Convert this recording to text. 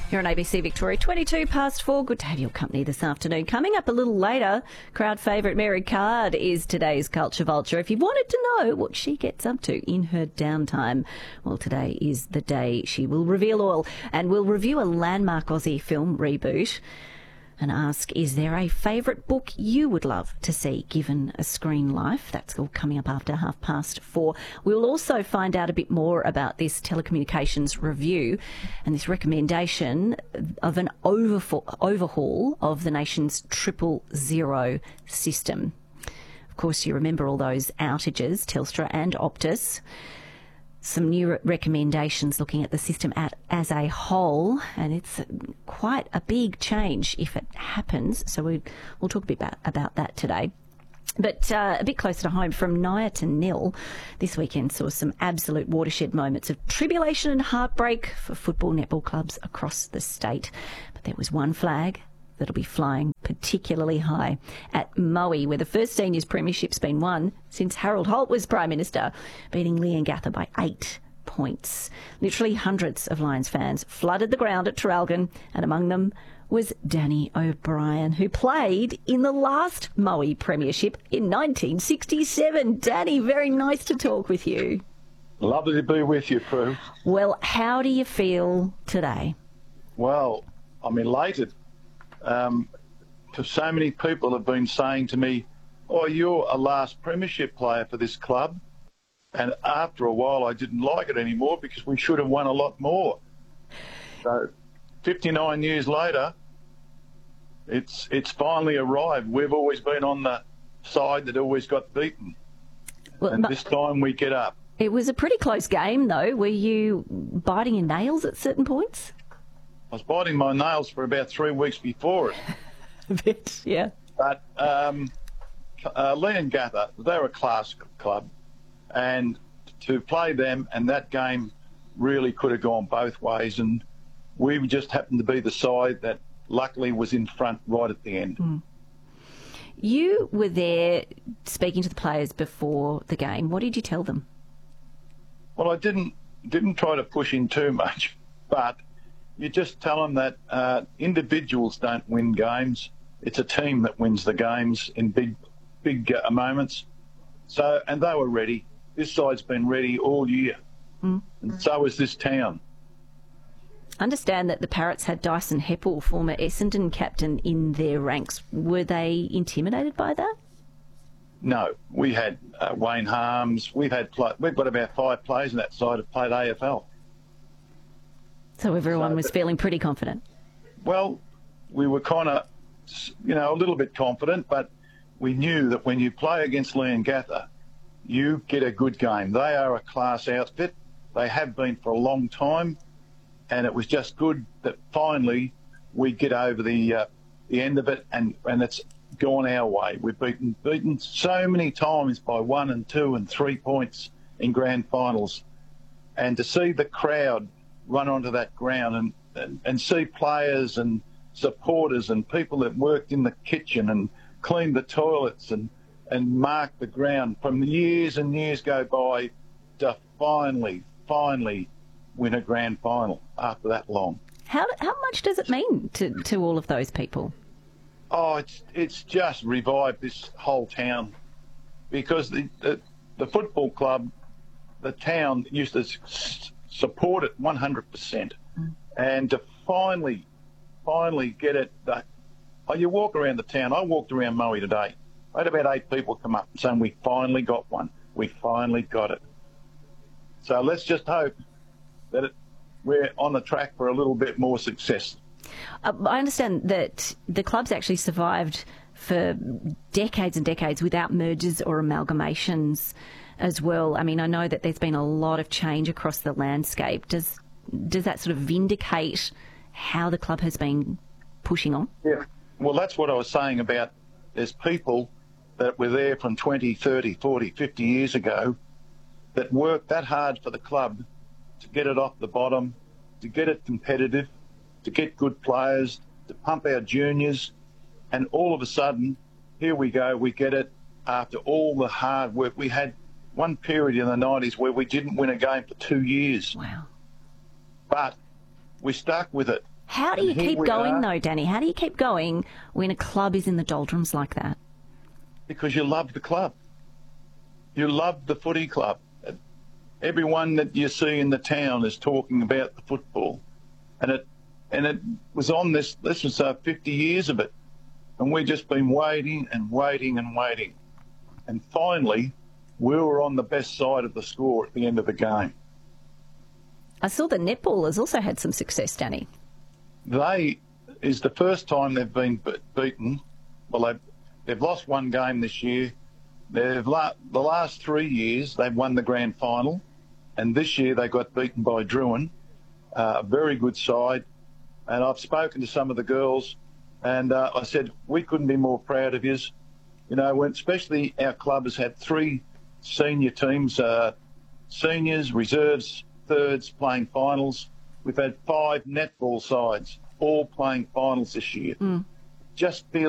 Here on ABC Victoria, 22 past 4. Good to have your company this afternoon. Coming up a little later, crowd favourite Mary Card is today's Culture Vulture. If you wanted to know what she gets up to in her downtime, well, today is the day she will reveal all, and we'll review a landmark Aussie film reboot and ask, is there a favourite book you would love to see given a screen life? That's all coming up after 4:30. We'll also find out a bit more about this telecommunications review and this recommendation of an overhaul of the nation's 000 system. Of course, you remember all those outages, Telstra and Optus. Some new recommendations looking at the system as a whole, and it's quite a big change if it happens. So we'll talk a bit about that today. But a bit closer to home, from Naya to nil, this weekend saw some absolute watershed moments of tribulation and heartbreak for football netball clubs across the state. But there was one flag that'll be flying particularly high at Maui, where the first seniors premiership's been won since Harold Holt was Prime Minister, beating Leongatha by 8 points. Literally hundreds of Lions fans flooded the ground at Traralgon, and among them was Danny O'Brien, who played in the last Maui premiership in 1967. Danny, very nice to talk with you. Lovely to be with you, Prue. Well, how do you feel today? Well, I'm elated. So many people have been saying to me, oh, you're a last premiership player for this club. And after a while, I didn't like it anymore because we should have won a lot more. So 59 years later, it's finally arrived. We've always been on the side that always got beaten. Well, and this time we get up. It was a pretty close game, though. Were you biting your nails at certain points? I was biting my nails for about 3 weeks before it. A bit, yeah. But Leongatha, they're a class club, and to play them, and that game really could have gone both ways, and we just happened to be the side that luckily was in front right at the end. Mm. You were there speaking to the players before the game. What did you tell them? Well, I didn't try to push in too much, but you just tell them that individuals don't win games. It's a team that wins the games in big moments. So, and they were ready. This side's been ready all year, and so is this town. Understand that the Parrots had Dyson Heppel, former Essendon captain, in their ranks. Were they intimidated by that? No, we had Wayne Harms. We've got about 5 players in that side that played AFL. So everyone was feeling pretty confident? Well, we were kind of, a little bit confident, but we knew that when you play against Leongatha, you get a good game. They are a class outfit. They have been for a long time, and it was just good that finally we get over the end of it, and it's gone our way. We've beaten so many times by 1 and 2 and 3 points in grand finals, and to see the crowd run onto that ground and see players and supporters and people that worked in the kitchen and cleaned the toilets and marked the ground from years and years go by to finally win a grand final after that long. How much does it mean to all of those people? Oh, it's just revived this whole town, because the football club, the town used to support it 100%, and to finally get it. You walk around the town. I walked around Maui today. I had about 8 people come up saying we finally got one. We finally got it. So let's just hope that we're on the track for a little bit more success. I understand that the club's actually survived for decades and decades without mergers or amalgamations as well. I mean, I know that there's been a lot of change across the landscape. Does that sort of vindicate how the club has been pushing on? Yeah. Well, that's what I was saying about there's people that were there from 20, 30, 40, 50 years ago that worked that hard for the club to get it off the bottom, to get it competitive, to get good players, to pump our juniors, and all of a sudden, here we go, we get it after all the hard work. We had one period in the 90s where we didn't win a game for 2 years. Wow. But we stuck with it. How do you And here keep we going, are. though, Danny? How do you keep going when a club is in the doldrums like that? Because you love the club. You love the footy club. Everyone that you see in the town is talking about the football. And it was on this was 50 years of it. And we've just been waiting and waiting and waiting. And finally, we were on the best side of the score at the end of the game. I saw the netballers also had some success, Danny. Is the first time they've been beaten. Well, they've lost one game this year. The last 3 years, they've won the grand final. And this year they got beaten by Druin, a very good side. And I've spoken to some of the girls, and I said, we couldn't be more proud of yous. You know, especially our club has had 3 senior teams, seniors, reserves, thirds playing finals. We've had 5 netball sides all playing finals this year. Just feel